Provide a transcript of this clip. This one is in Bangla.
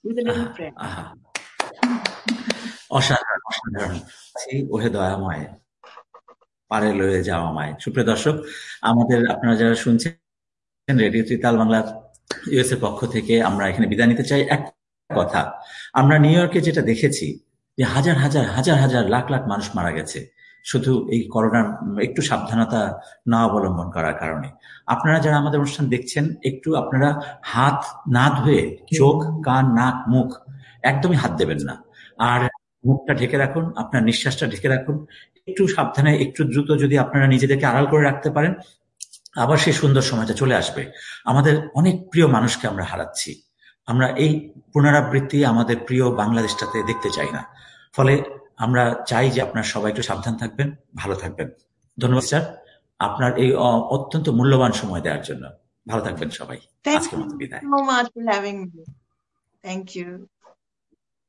with a little আহা prayer. আহা অসাধারণ অসাধারণ। ওহে দয়াময় পারে লয়ে যাওয়া মায়। সুপ্রিয় দর্শক, আপনারা যারা শুনছেন রেডিও ত্রিতাল বাংলা ইউএস এর পক্ষ থেকে আমরা এখানে বিদায় নিতে চাই। এক কথা, আমরা নিউ ইয়র্কে যেটা দেখেছি যে হাজার হাজার হাজার হাজার লাখ লাখ মানুষ মারা গেছে শুধু এই করোনার একটু সাবধানতা না অবলম্বন করার কারণে। আপনারা যারা আমাদের অনুষ্ঠান দেখছেন, একটু আপনারা হাত না ধুয়ে চোখ, কান, নাক, মুখ একদমই হাত দেবেন না। আর মুখটা ঢেকে রাখুন, আপনার নিঃশ্বাসটা ঢেকে রাখুন। একটু সাবধানে, একটু দ্রুত যদি আপনারা নিজেদেরকে আড়াল করে রাখতে পারেন, আবার সেই সুন্দর সময়টা চলে আসবে। আমাদের অনেক প্রিয় মানুষকে আমরা হারাচ্ছি। আমরা এই পুনরাবৃত্তি আমাদের প্রিয় বাংলাদেশটাতে দেখতে চাই না। ফলে আমরা চাই যে আপনারা সবাই একটু সাবধান থাকবেন, ভালো থাকবেন। ধন্যবাদ স্যার, আপনার এই অত্যন্ত মূল্যবান সময় দেওয়ার জন্য। ভালো থাকবেন সবাই। Thank আজকের you মতো বিদায়। so much for having me. Thank you.